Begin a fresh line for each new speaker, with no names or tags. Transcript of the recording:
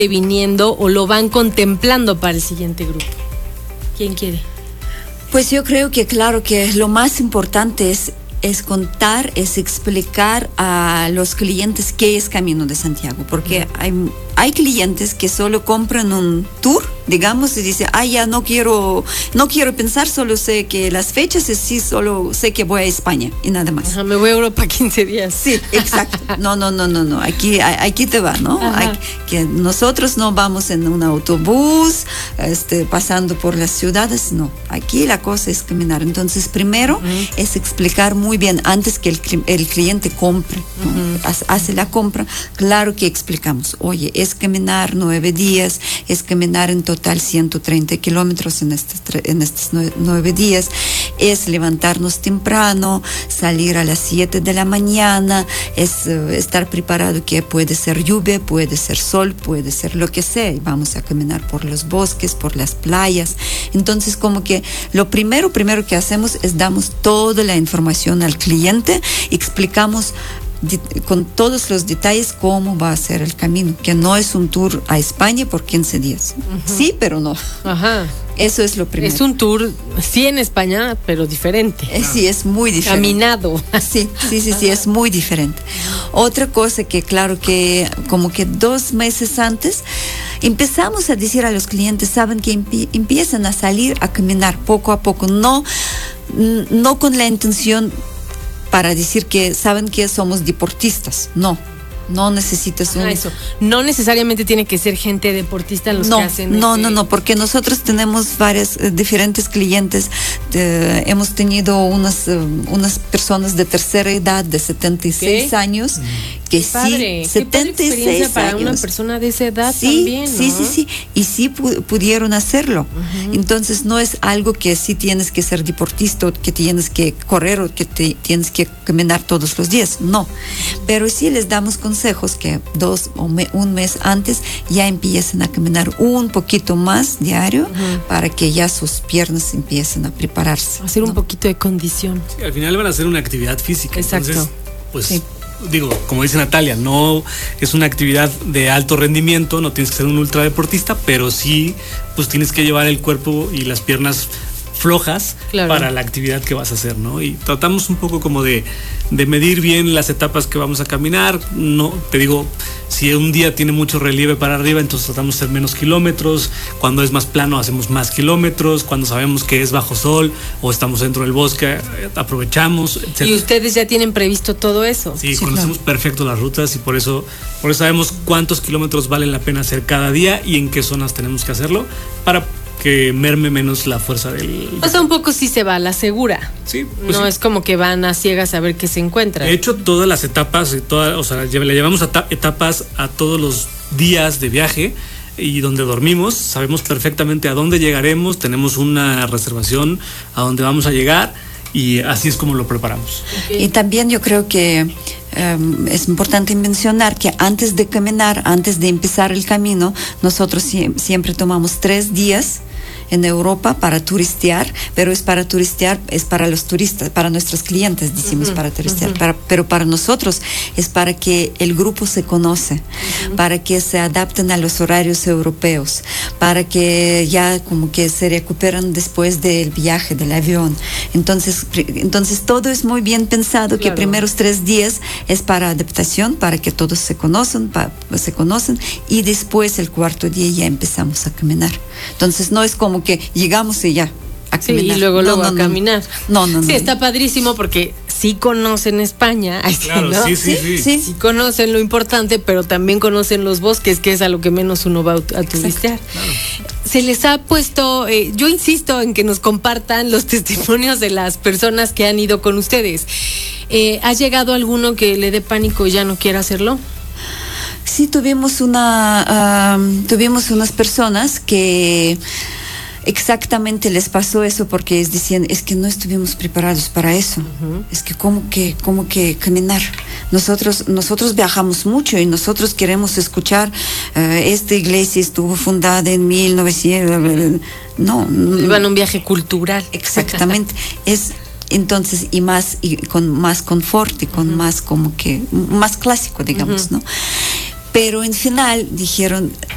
viniendo o lo van contemplando para el siguiente grupo? ¿Quién quiere?
Pues yo creo que claro que lo más importante es contar, es explicar a los clientes qué es Camino de Santiago, porque hay clientes que solo compran un tour, digamos, y dicen, ya no quiero pensar, solo sé que las fechas, y sí, solo sé que voy a España y nada más.
Me voy a Europa 15 días.
Sí, exacto. No, aquí te va, ¿no? Que nosotros no vamos en un autobús, pasando por las ciudades, no. Aquí la cosa es caminar. Entonces, primero es explicar muy bien, antes que el cliente compre, ¿no? Hace la compra, claro que explicamos, oye, es caminar 9 días, es caminar en total 130 kilómetros en estos 9 días, es levantarnos temprano, salir a las 7 de la mañana, es estar preparado que puede ser lluvia, puede ser sol, puede ser lo que sea, y vamos a caminar por los bosques, por las playas. Entonces, como que lo primero que hacemos es damos toda la información al cliente, explicamos con todos los detalles cómo va a ser el camino, que no es un tour a España por 15 días. Sí, pero no. Eso es lo primero.
Es un tour, sí, en España, pero diferente.
Sí, es muy diferente.
Caminado.
Sí, es muy diferente. Otra cosa que claro que como que 2 meses antes empezamos a decir a los clientes, saben que empiezan a salir a caminar poco a poco, no con la intención para decir que saben que somos deportistas, no necesitas
eso. No necesariamente tiene que ser gente deportista los que hacen.
No, porque nosotros tenemos diferentes clientes. Hemos tenido unas personas de tercera edad, de 76 años, que
padre,
76
para
años.
Una persona de esa edad también, ¿no?
Sí, y sí pudieron hacerlo. Entonces no es algo que sí tienes que ser deportista, o que tienes que correr, o que tienes que caminar todos los días, no. Pero sí les damos consejos que 2 o un mes antes ya empiecen a caminar un poquito más diario, para que ya sus piernas empiecen a prepararse.
Hacer un poquito de condición.
Sí, al final van a hacer una actividad física.
Exacto.
Entonces, pues digo, como dice Natalia, no es una actividad de alto rendimiento, no tienes que ser un ultradeportista, pero sí, pues tienes que llevar el cuerpo y las piernas flojas para la actividad que vas a hacer, ¿no? Y tratamos un poco como de medir bien las etapas que vamos a caminar. No, te digo, si un día tiene mucho relieve para arriba, entonces tratamos de hacer menos kilómetros. Cuando es más plano, hacemos más kilómetros. Cuando sabemos que es bajo sol o estamos dentro del bosque, aprovechamos, etc.
¿Y ustedes ya tienen previsto todo eso?
Sí, conocemos perfecto las rutas, y por eso sabemos cuántos kilómetros valen la pena hacer cada día y en qué zonas tenemos que hacerlo para que merme menos la fuerza del...
O sea, un poco sí se va a la segura.
Sí. Pues
no es como que van a ciegas a ver qué se encuentran.
De hecho, todas las etapas, le llevamos etapas a todos los días de viaje, y donde dormimos, sabemos perfectamente a dónde llegaremos, tenemos una reservación a dónde vamos a llegar, y así es como lo preparamos.
Y también yo creo que es importante mencionar que antes de caminar, antes de empezar el camino, nosotros siempre tomamos 3 días en Europa para turistear, pero es para turistear, es para los turistas, para nuestros clientes decimos para turistear, pero para nosotros es para que el grupo se conoce, para que se adapten a los horarios europeos, para que ya como que se recuperen después del viaje, del avión. Entonces todo es muy bien pensado, que primeros 3 días es para adaptación, para que todos se conocen, y después el 4º día ya empezamos a caminar. Entonces no es como que llegamos y ya a caminar.
Sí, y luego a caminar.
No.
Sí, está padrísimo porque sí conocen España.
Claro,
¿no? Sí conocen lo importante, pero también conocen los bosques, que es a lo que menos uno va a turistear. Claro. Se les ha puesto, yo insisto en que nos compartan los testimonios de las personas que han ido con ustedes. ¿Ha llegado alguno que le dé pánico y ya no quiera hacerlo?
Sí, tuvimos unas personas que exactamente les pasó eso, porque decían, es que no estuvimos preparados para eso. Es que como que caminar. Nosotros viajamos mucho y nosotros queremos escuchar, esta iglesia estuvo fundada en 1900. No.
Iban a un viaje cultural.
Exactamente. Entonces, y con más confort y con más como que más clásico, digamos, ¿no? Pero en final dijeron,